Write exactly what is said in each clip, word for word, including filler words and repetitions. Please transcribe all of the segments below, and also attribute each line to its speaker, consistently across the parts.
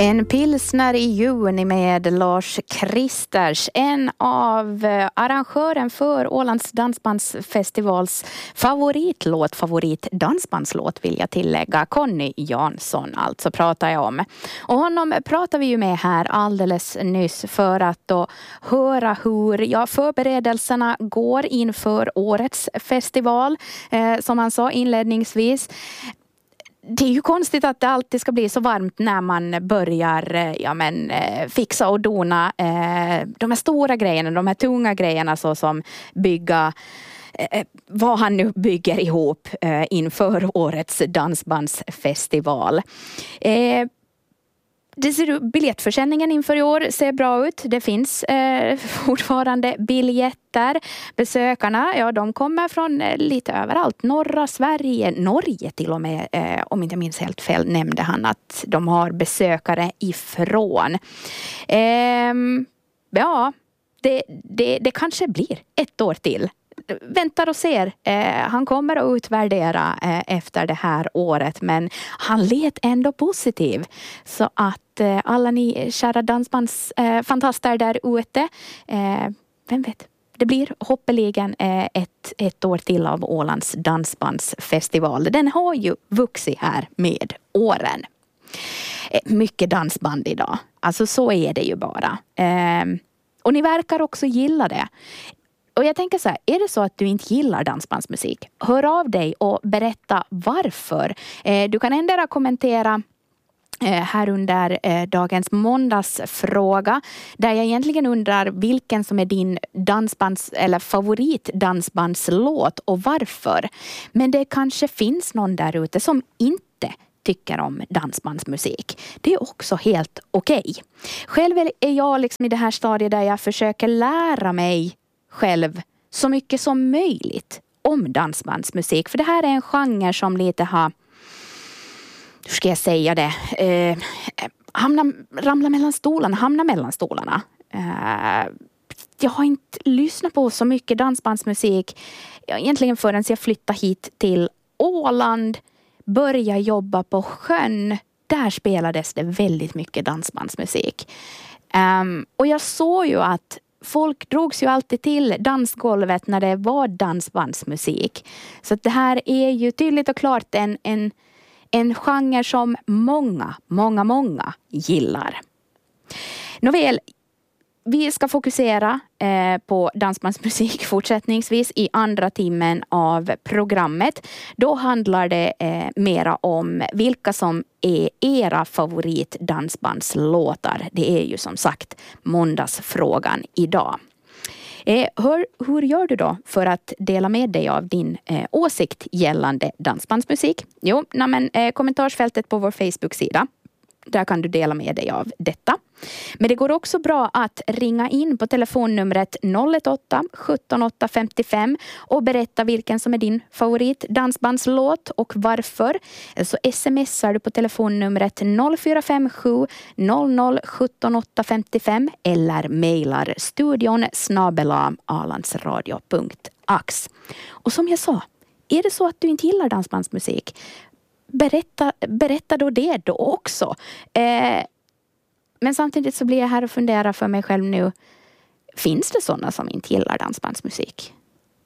Speaker 1: En pilsner i juni med Lars Kristers, en av arrangören för Ålands dansbandsfestivals favoritlåt, favoritdansbandslåt vill jag tillägga, Conny Jansson alltså pratar jag om. Och honom pratar vi ju med här alldeles nyss för att då höra hur ja, förberedelserna går inför årets festival, eh, som han sa inledningsvis. Det är ju konstigt att det alltid ska bli så varmt när man börjar ja, men, fixa och dona eh, de här stora grejerna, de här tunga grejerna så som bygga eh, vad han nu bygger ihop eh, inför årets dansbandsfestival. Eh, Det ser ut, biljettförsäljningen inför i år ser bra ut. Det finns eh, fortfarande biljetter. Besökarna, ja de kommer från eh, lite överallt. Norra Sverige, Norge till och med. Eh, om inte jag minns helt fel nämnde han att de har besökare ifrån. Eh, ja, det, det, det kanske blir ett år till. Väntar och ser. Eh, han kommer att utvärdera eh, efter det här året, men han lät ändå positiv. Så att eh, alla ni kära dansbandsfantaster eh, där ute, eh, vem vet, det blir hoppeligen eh, ett, ett år till av Ålands dansbandsfestival. Den har ju vuxit här med åren. Eh, mycket dansband idag. Alltså så är det ju bara. Eh, och ni verkar också gilla det. Och jag tänker så här, är det så att du inte gillar dansbandsmusik? Hör av dig och berätta varför. Eh, du kan ändå kommentera eh, här under eh, dagens måndagsfråga. Där jag egentligen undrar vilken som är din dansbands eller favoritdansbandslåt och varför. Men det kanske finns någon där ute som inte tycker om dansbandsmusik. Det är också helt okej. Själv är jag liksom i det här stadiet där jag försöker lära mig själv så mycket som möjligt om dansbandsmusik. För det här är en genre som lite har, hur ska jag säga det, eh, hamna, ramla mellan stolarna, hamna mellan stolarna. Eh, jag har inte lyssnat på så mycket dansbandsmusik egentligen förrän jag flyttade hit till Åland, började jobba på sjön. Där spelades det väldigt mycket dansbandsmusik. Um, och jag såg ju att folk drogs ju alltid till dansgolvet när det var dansbandsmusik. Så att det här är ju tydligt och klart en, en, en genre som många, många, många gillar. Nåväl, vi ska fokusera eh, på dansbandsmusik fortsättningsvis i andra timmen av programmet. Då handlar det eh, mera om vilka som är era favoritdansbandslåtar. Det är ju som sagt måndagsfrågan idag. Eh, hur, hur gör du då för att dela med dig av din eh, åsikt gällande dansbandsmusik? Jo, men, eh, kommentarsfältet på vår Facebook-sida. Där kan du dela med dig av detta. Men det går också bra att ringa in på telefonnumret noll ett åtta sjutton åtta femtiofem och berätta vilken som är din favorit dansbandslåt och varför. Så smsar du på telefonnumret noll fyra fem sju noll noll sjutton åtta femtiofem eller mejlar studion snabel-a alandsradio punkt ax. Och som jag sa, är det så att du inte gillar dansbandsmusik, Berätta, berätta då det då också. Eh, men samtidigt så blir jag här och funderar för mig själv nu. Finns det sådana som inte gillar dansbandsmusik?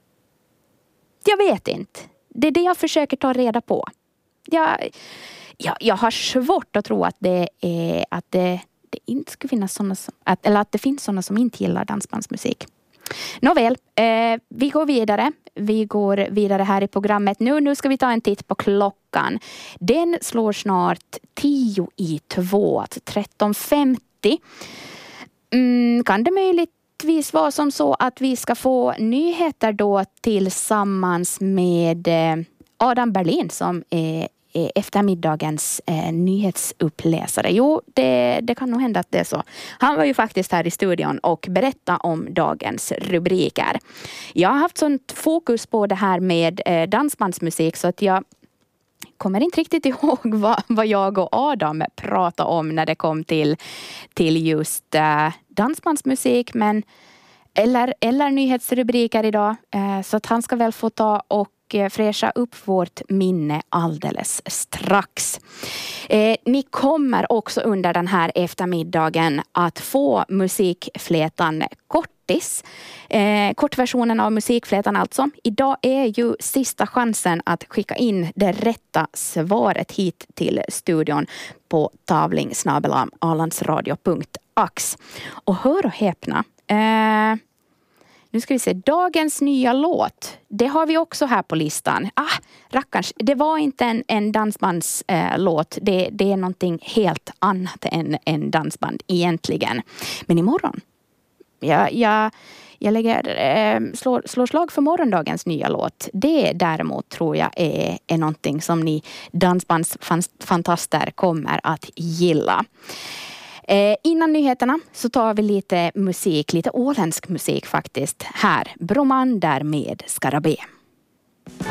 Speaker 1: Jag vet inte. Det är det jag försöker ta reda på. Jag, jag, jag har svårt att tro att det är att det, det inte skulle finnas sådana som, att, eller att det finns sådana som inte gillar dansbandsmusik. Nåväl, eh, vi går vidare. Vi går vidare här i programmet. Nu, nu ska vi ta en titt på klockan. Den slår snart tio i två, alltså tretton femtio. Mm, kan det möjligtvis vara som så att vi ska få nyheter då tillsammans med eh, Adam Berlin som är eftermiddagens eh, nyhetsuppläsare. Jo, det, det kan nog hända att det är så. Han var ju faktiskt här i studion och berättade om dagens rubriker. Jag har haft sånt fokus på det här med eh, dansbandsmusik så att jag kommer inte riktigt ihåg vad, vad jag och Adam pratade om när det kom till, till just eh, dansbandsmusik, men eller, eller nyhetsrubriker idag. Eh, så att han ska väl få ta och och fräscha upp vårt minne alldeles strax. Eh, ni kommer också under den här eftermiddagen att få musikflätan kortis. Eh, kortversionen av musikflätan alltså. Idag är ju sista chansen att skicka in det rätta svaret hit till studion på tavling snabel-a alandsradio punkt ax. Och hör och häpna. Eh, nu ska vi se. Dagens nya låt. Det har vi också här på listan. Ah, rackarns. Det var inte en, en dansbandslåt. Eh, det, det är någonting helt annat än en dansband egentligen. Men imorgon. Jag, jag, jag lägger, eh, slår, slår slag för morgondagens nya låt. Det däremot tror jag är, är någonting som ni dansbandsfantaster kommer att gilla. Eh, innan nyheterna så tar vi lite musik, lite åländsk musik faktiskt. Här, Bromander med Skarabé.